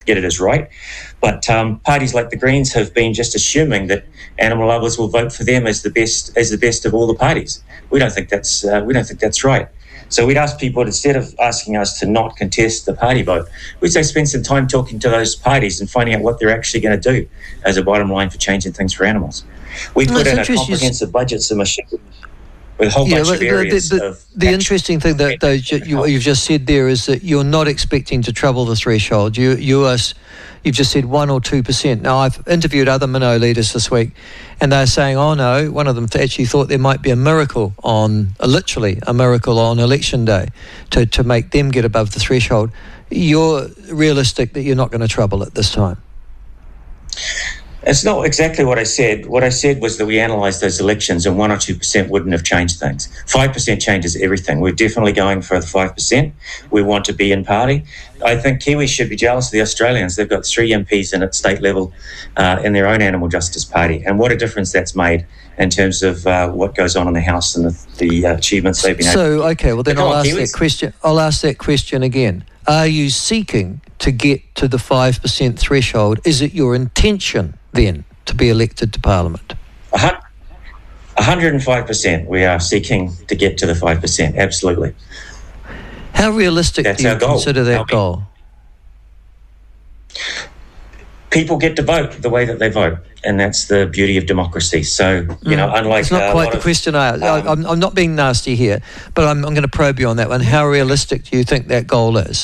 get it as right. But parties like the Greens have been just assuming that animal lovers will vote for them as the best of all the parties. We don't think that's right. So we'd ask people, instead of asking us to not contest the party vote, we'd say spend some time talking to those parties and finding out what they're actually going to do as a bottom line for changing things for animals. We put in a comprehensive budget submission with a whole bunch of areas the interesting thing that you've just said there is that you're not expecting to trouble the threshold. You've just said 1 or 2%. Now, I've interviewed other Minnow leaders this week, and they're saying, oh no, one of them actually thought there might be a miracle literally a miracle on election day to make them get above the threshold. You're realistic that you're not going to trouble it this time? It's not exactly what I said. What I said was that we analysed those elections and 1 or 2% wouldn't have changed things. 5% changes everything. We're definitely going for the 5%. We want to be in party. I think Kiwis should be jealous of the Australians. They've got 3 MPs in at state level in their own animal justice party. And what a difference that's made in terms of what goes on in the House and the achievements they've been able to do. Okay, well then I'll ask that question again. Are you seeking to get to the 5% threshold? Is it your intention then to be elected to Parliament? 105%. We are seeking to get to the 5%, absolutely. How realistic do you consider that goal? People get to vote the way that they vote, and that's the beauty of democracy. So, unlike... It's not quite the question I asked. I'm not being nasty here, but I'm going to probe you on that one. How realistic do you think that goal is?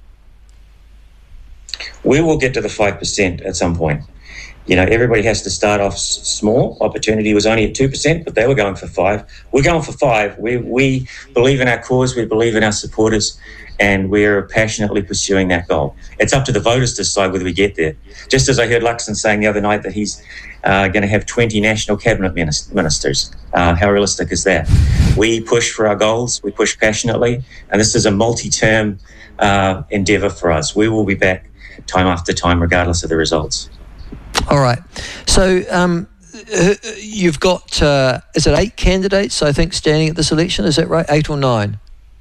We will get to the 5% at some point. Everybody has to start off small. Opportunity was only at 2%, but they were going for 5%. We're going for 5%. We believe in our cause. We believe in our supporters, and we're passionately pursuing that goal. It's up to the voters to decide whether we get there. Just as I heard Luxon saying the other night that he's going to have 20 national cabinet ministers. How realistic is that? We push for our goals. We push passionately, and this is a multi-term endeavour for us. We will be back time after time, regardless of the results. All right. So you've got, is it 8 candidates, I think, standing at this election? Is that right? 8 or 9?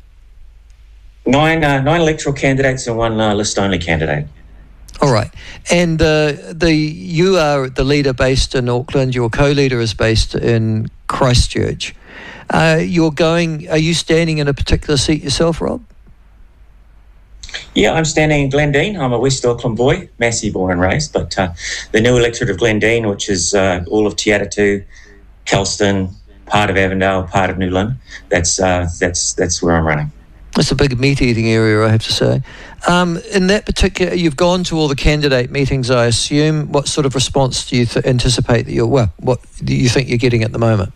9 electoral candidates and 1 list-only candidate. All right. And you are the leader based in Auckland. Your co-leader is based in Christchurch. Are you standing in a particular seat yourself, Rob? Yeah, I'm standing in Glendine. I'm a West Auckland boy, Massey born and raised, but the new electorate of Glendine, which is all of Te Atatu, Kelston, part of Avondale, part of New Lynn, that's where I'm running. It's a big meat-eating area, I have to say. In that particular, you've gone to all the candidate meetings, I assume. What sort of response do you anticipate that what do you think you're getting at the moment?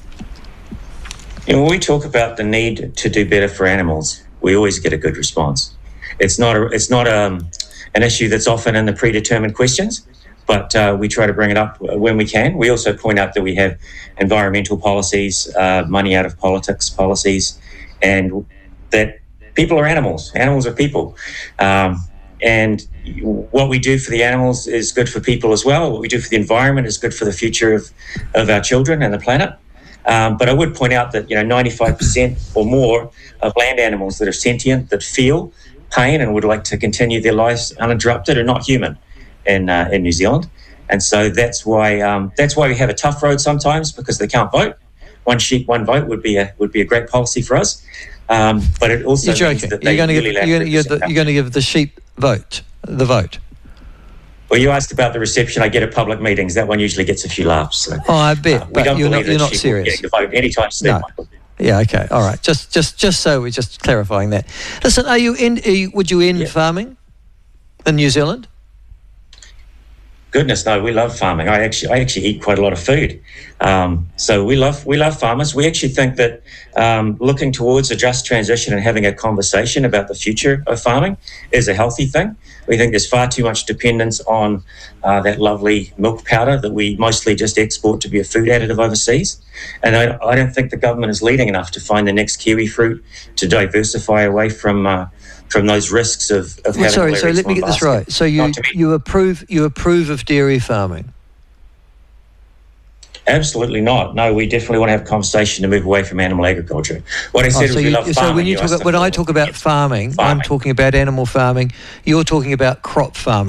When we talk about the need to do better for animals, we always get a good response. It's not an issue that's often in the predetermined questions, but we try to bring it up when we can. We also point out that we have environmental policies, money out of politics policies, and that people are animals. Animals are people. And what we do for the animals is good for people as well. What we do for the environment is good for the future of our children and the planet. But I would point out that 95% or more of land animals that are sentient, that feel pain and would like to continue their lives uninterrupted, are not human in New Zealand. And so that's why we have a tough road sometimes, because they can't vote. 1 sheep, 1 vote would be a great policy for us. But it also means that they you're going to give the sheep the vote. Well, you asked about the reception I get at public meetings. That one usually gets a few laughs. So, I bet. But you're not serious. The vote anytime soon. No. Yeah. Okay. All right. Just so we're just clarifying that. Listen, would you end farming in New Zealand? Goodness, no, we love farming. I actually eat quite a lot of food. So we love farmers. We actually think that looking towards a just transition and having a conversation about the future of farming is a healthy thing. We think there's far too much dependence on that lovely milk powder that we mostly just export to be a food additive overseas. And I don't think the government is leading enough to find the next kiwi fruit, to diversify away from those risks of having. Sorry, let me get this right. So you approve of dairy farming? Absolutely not. No, we definitely want to have a conversation to move away from animal agriculture. What I said was we love farming. So when I talk about farming, I'm talking about animal farming. You're talking about crop farming.